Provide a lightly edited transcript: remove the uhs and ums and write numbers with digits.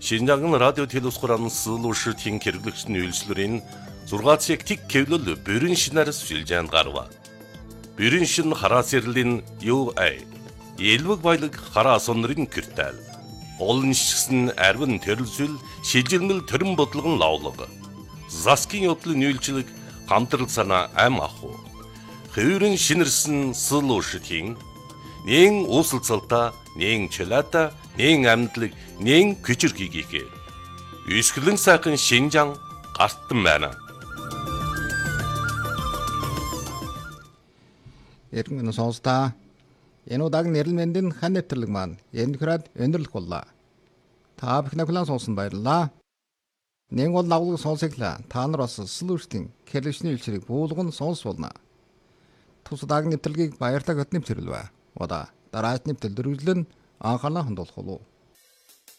Шинжаан радио телевиз хураан суулуушртын хэрэглэгчдийн үйлчлэрийн 6 цаг тик кевлэл бүрэн шинээр сүлжээнд гарва. Бүрэн шин хараас ирлийн UA Элвэг баялаг хараа сонрын киртэл. Олон шигсэн арвин төрөлсөл шилжилмэл төрөн бодлогон лавлага. Заскин явдлын үйлчлэг хамтрал санаа ам аху. Хөврөн шинэрсэн суулуушртын нэн усалцалта, нэн чөлөөта, нэн амьдлаг, нэн күчирхийгээ. Үсгэлэн сайхан Шинжаан гартан байна. Эргэн сонсдаа энэ удаагийн нэрэл мэндийн хан нэвтрэлэг маань энэ хүрээд өндөрлөх боллоо. Та бүхэн сонсон баярлалаа. Нэг бол лавлаг сонсоглаа. Та нар бас суулуушртын хэрэглэгчний үйлчлэгийг буулган сонсволно. Тус удаагийн нэвтрэлгийг баяртай хөтнөв чирлвэ. Удаа дараагийн нэвтрэл дөрвөлн анхаарал хандуулах болов.